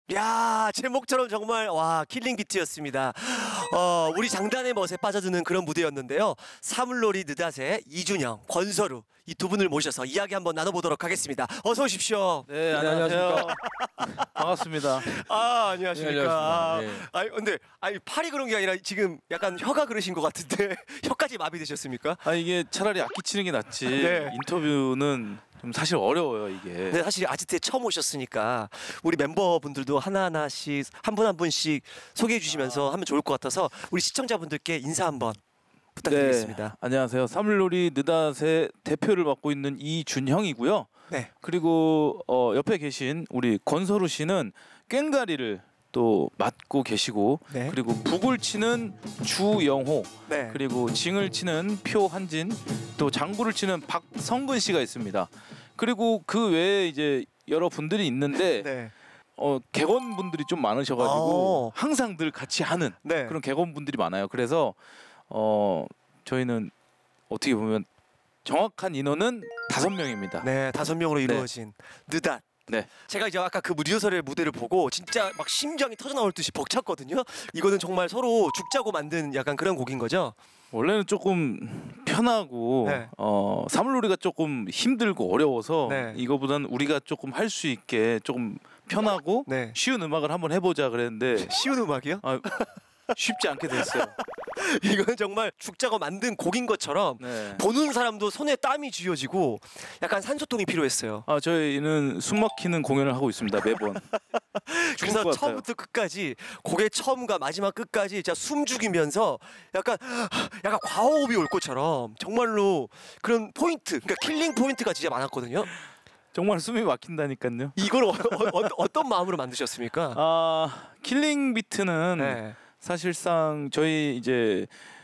야, 제목처럼 정말 와 킬링 비트였습니다. 우리 장단의 멋에 빠져드는 그런 무대였는데요. 사물놀이 느닷의 이준영, 권서루 이 두 분을 모셔서 이야기 한번 나눠보도록 하겠습니다. 어서 오십시오. 네, 안녕하세요. 반갑습니다. 안녕하십니까. 네. 근데 팔이 그런 게 아니라 지금 약간 혀가 그러신 것 같은데 혀까지 마비되셨습니까? 이게 차라리 악기 치는 게 낫지. 네. 인터뷰는 좀 사실 어려워요, 이게. 네, 사실 아지트에 처음 오셨으니까 우리 멤버분들도 하나하나씩 한 분 한 분씩 소개해 주시면서 하면 좋을 것 같아서 우리 시청자분들께 인사 한번 부탁드리겠습니다. 네, 안녕하세요. 사물놀이 느닷의 대표를 맡고 있는 이준형이고요. 네. 그리고 옆에 계신 우리 권서루 씨는 꽹가리를 또 맡고 계시고, 네. 그리고 북을 치는 주영호, 네. 그리고 징을 치는 표한진, 또 장구를 치는 박성근 씨가 있습니다. 그리고 그 외에 이제 여러 분들이 있는데 네. 객원 분들이 좀 많으셔가지고 항상 늘 같이 하는 네. 그런 객원 분들이 많아요. 그래서 저희는 어떻게 보면 정확한 인원은 5명입니다. 네, 5명으로 이루어진 느닷. 네. 제가 이제 아까 그 리허설의 무대를 보고 진짜 막 심장이 터져 나올 듯이 벅찼거든요. 이거는 정말 서로 죽자고 만든 약간 그런 곡인 거죠. 원래는 조금 편하고 네. 사물놀이가 조금 힘들고 어려워서 네. 이거보다는 우리가 조금 할 수 있게 조금 편하고 네. 쉬운 음악을 한번 해보자 그랬는데 쉬운 음악이요? 쉽지 않게 됐어요. 이거는 정말 죽자고 만든 곡인 것처럼 네. 보는 사람도 손에 땀이 쥐어지고 약간 산소통이 필요했어요. 저희는 숨막히는 공연을 하고 있습니다, 매번. 죽을 그래서 것 같아요. 처음부터 끝까지 곡의 처음과 마지막 끝까지 진짜 숨 죽이면서 약간 과호흡이 올 것처럼 정말로 그런 포인트, 그러니까 킬링 포인트가 진짜 많았거든요. 정말 숨이 막힌다니까요. 이걸 어떤 마음으로 만드셨습니까? 킬링 비트는 네. 사실상 저희 이제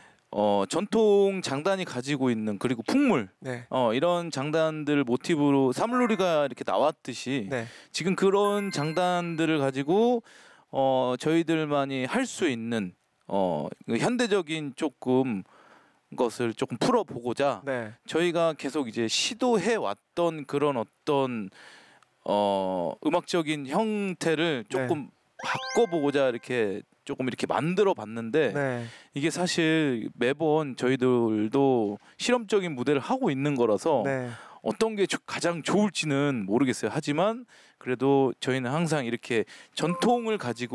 전통 장단이 가지고 있는, 그리고 풍물 네. 이런 장단들 모티브로 사물놀이가 이렇게 나왔듯이 네. 지금 그런 장단들을 가지고 저희들만이 할 수 있는 현대적인 조금 것을 조금 풀어보고자 네. 저희가 계속 이제 시도해 왔던 그런 어떤 음악적인 형태를 조금 바꿔보고자 이렇게 조금 이렇게 만들어 봤는데 네. 이게 사실 매번 저희들도 실험적인 무대를 하고 있는 거라서 네. 어떤 게 가장 좋을지는 모르겠어요. 하지만 그래도 저희는 항상 이렇게 전통을 가지고